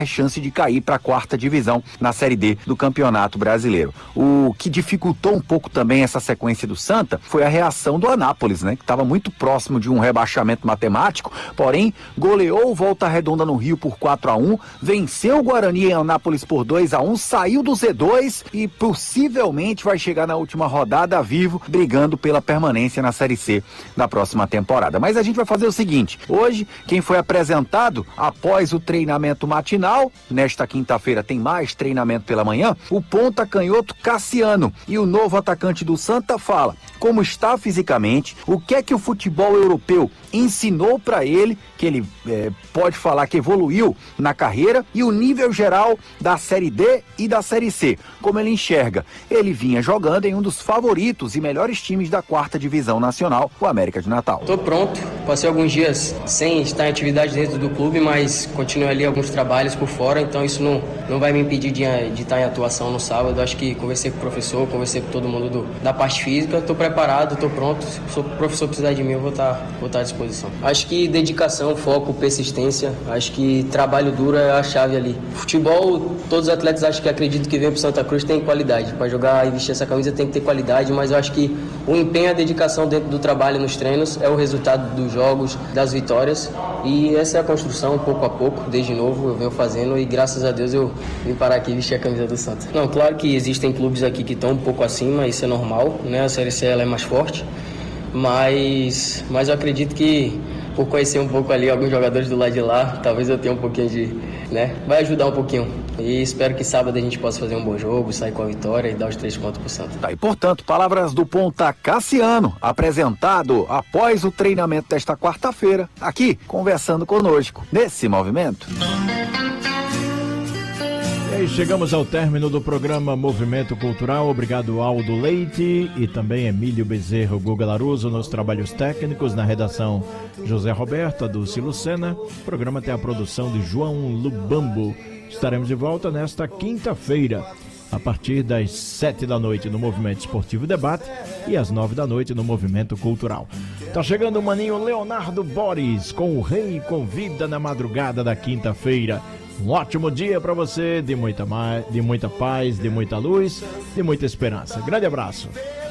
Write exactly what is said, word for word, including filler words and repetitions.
chance de cair para a quarta divisão na Série D do Campeonato Brasileiro. O que dificultou um pouco também essa sequência do Santa foi a reação do Anápolis, né, que estava muito próximo de um rebaixamento matemático, porém goleou o Volta Redonda no Rio por quatro a um, venceu o Guarani em Anápolis por dois a um, saiu do Z dois e possivelmente vai chegar na última rodada vivo, brigando pela permanência na Série C da próxima temporada. Mas a gente vai fazer o seguinte: hoje, quem foi apresentado após o treinamento matinal, nesta quinta-feira tem mais treinamento pela manhã, o ponta canhoto Cassiano, e o novo atacante do Santa fala como está fisicamente, o que é que o futebol europeu ensinou para ele, que ele é, pode falar que evoluiu na carreira, e o nível geral da Série D e da Série C, como ele enxerga. Ele vinha jogando em um dos favoritos e melhores times da quarta divisão nacional, o América de Natal. Tô pronto, passei alguns dias sem estar em atividade dentro do clube, mas continuei ali alguns trabalhos por fora, então isso não, não vai me impedir de, de estar em atuação no sábado. Acho que conversei com o professor, conversei com todo mundo do, da parte física, estou preparado, estou pronto. Se o professor precisar de mim, eu vou estar, vou estar à disposição. Acho que dedicação, foco, persistência, acho que trabalho duro é a chave ali. Futebol, todos os atletas acho que acreditam que vem para Santa Cruz tem qualidade, para jogar e vestir essa camisa tem que ter qualidade, mas eu acho que o empenho e a dedicação dentro do trabalho nos treinos é o resultado dos jogos, das vitórias, e essa é a construção pouco a pouco, desde novo eu venho fazendo, e graças a Deus eu vim parar aqui e vestir a camisa do Santa. Não, claro que existem clubes aqui que estão um pouco acima, isso é normal, né? A Série C ela é mais forte, mas, mas eu acredito que por conhecer um pouco ali alguns jogadores do lado de lá, talvez eu tenha um pouquinho de, né? Vai ajudar um pouquinho. E espero que sábado a gente possa fazer um bom jogo, sair com a vitória e dar os três pontos pro Santa. Tá, e portanto, palavras do ponta Cassiano, apresentado após o treinamento desta quarta-feira, aqui conversando conosco nesse movimento. E aí, chegamos ao término do programa Movimento Cultural. Obrigado, Aldo Leite e também Emílio Bezerro, Guga Laruso nos trabalhos técnicos, na redação José Roberto, Dulce Lucena. O programa tem a produção de João Lubambo. Estaremos de volta nesta quinta-feira, a partir das sete da noite no Movimento Esportivo Debate e às nove da noite no Movimento Cultural. Tá chegando o maninho Leonardo Boris com o Rei Convida na madrugada da quinta-feira. Um ótimo dia para você, de muita, de muita paz, de muita luz, de muita esperança. Grande abraço.